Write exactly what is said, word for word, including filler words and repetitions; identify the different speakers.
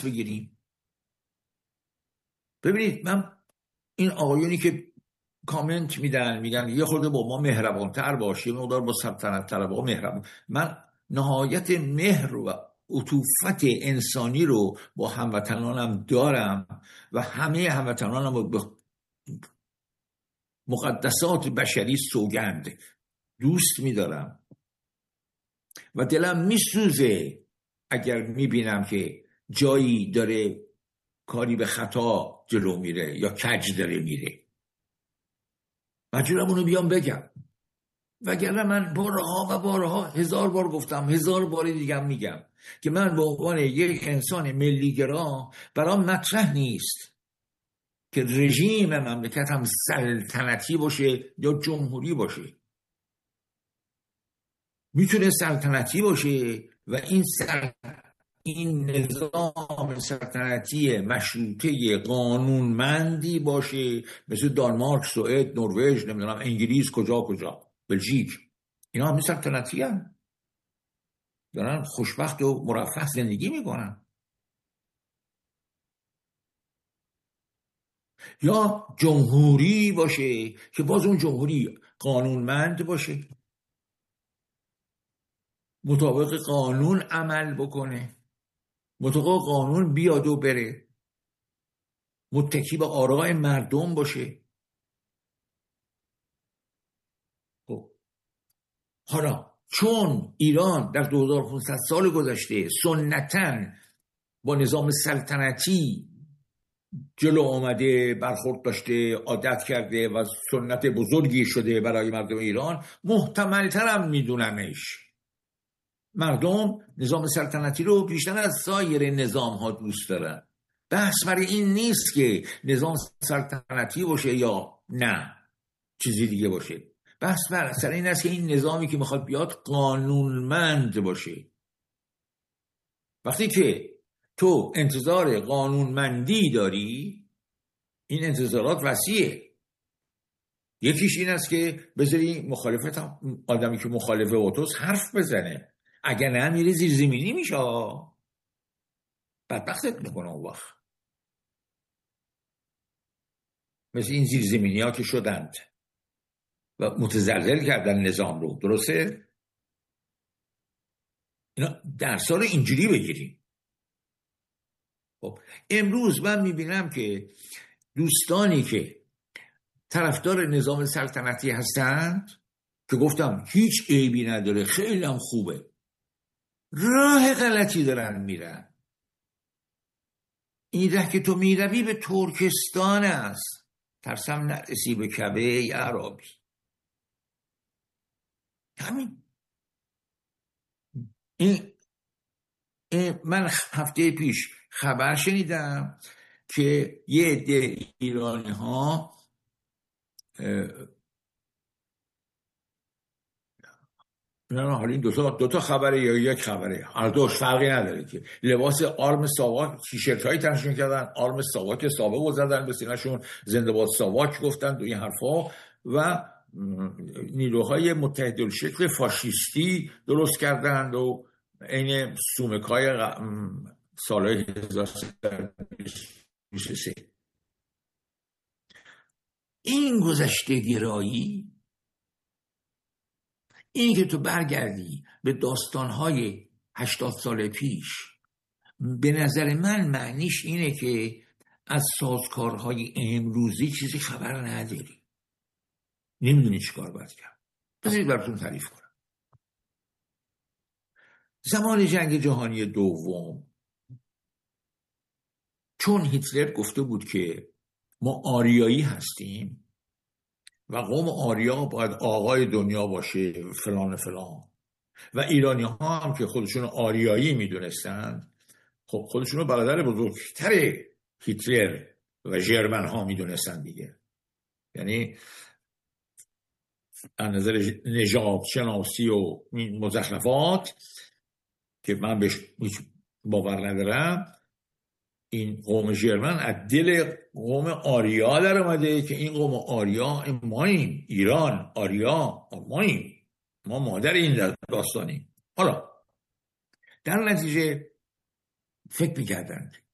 Speaker 1: بگیریم. ببینید من این آقایونی که کامنت میدن میگن یه خورده با ما مهربانتر باشی، مقدار با سلطنت طلب ها مهربان، من نهایت مهر و عطوفت انسانی رو با هموطنانم دارم و همه هموطنانم رو به مقدسات بشری سوگند دوست میدارم و دلم میسوزه اگر میبینم که جایی داره کاری به خطا جلو میره یا کج داره میره، مجبورم اونو بیام بگم. وگرنه من بارها و بارها هزار بار گفتم، هزار بار دیگه میگم که من به عنوان یک انسان ملیگرا برام مطرح نیست که رژیم مملکتم سلطنتی باشه یا جمهوری باشه. میتونه سلطنتی باشه و این سل... این نظام سلطنتی مشروطه قانونمندی باشه، مثل دانمارک، سوئد، نروژ، نمیدونم انگلیس، کجا کجا، بلژیک، اینا هم سلطنتی هم دارن خوشبخت و مرفه زندگی میکنن. یا جمهوری باشه که باز اون جمهوری قانونمند باشه، مطابق قانون عمل بکنه، مطابق قانون بیاد و بره، متکی به آراء مردم باشه. خب حالا چون ایران در دو هزار و پانصد سال گذشته سنتاً با نظام سلطنتی جلو آمده، برخورد داشته، عادت کرده و سنت بزرگی شده برای مردم ایران، محتمل‌ترم میدونمش مردم نظام سلطنتی رو بیشتر از سایر نظام ها دوست دارن. بحث برای این نیست که نظام سلطنتی باشه یا نه چیزی دیگه باشه، بحث بر سر این است که این نظامی که میخواد بیاد قانونمند باشه. وقتی که تو انتظار قانونمندی داری، این انتظارات وسیعه. یکیش این است که بذاری مخالفت هم آدمی که مخالفه با توست حرف بزنه، اگر نه میره زیر زمینی میشه، بدبختت میکنه اون وقت. مثل این زیر زمینی ها که شدند و متزلزل کردن نظام رو، درسته؟ اینا درسا رو اینجوری بگیریم. خب امروز من میبینم که دوستانی که طرفدار نظام سلطنتی هستند که گفتم هیچ عیبی نداره، خیلی هم خوبه، راه غلطی دارن میرن. این ره که تو میروی به ترکستان است، ترسم نرسی به کعبه ای عربی. همین این, این من هفته پیش خبر شنیدم که یه عده ایرانی ها نه نه حالا این دوتا دوتا خبره یا یک خبره، هر دوش فرقی نداره، که لباس آرم ساواک تیشرت هایی تنشون کردن، آرم ساواک سابق رو زدن به سینه‌شون، زنده باد ساواک گفتن، دو این حرفا، و نیروهای متحدالشکل فاشیستی درست کردن و این سومکای سالهای هزار و سیصد و بیست و سه. این گذشته گرایی، این که تو برگردی به داستانهای هشتاد سال پیش، به نظر من معنیش اینه که از سازکارهای امروزی چیزی خبر نداری، نمیدونی چی کار باید کرد. بذارید براتون تعریف کنم. زمان جنگ جهانی دوم، چون هیتلر گفته بود که ما آریایی هستیم و قوم آریا باید آقای دنیا باشه فلان فلان، و ایرانی ها هم که خودشون آریایی میدونستند، خب خودشون رو برادر بزرگتر هیتلر و ژرمن ها میدونستند دیگه. یعنی از نظر نژاد شناسی و مزخرفات که من بهش باور ندارم، این قوم ژرمن از دل قوم آریا در اومده که این قوم آریا ماییم، ایران آریا ماییم، ما مادر این داستانیم. حالا در نتیجه فکر میکردن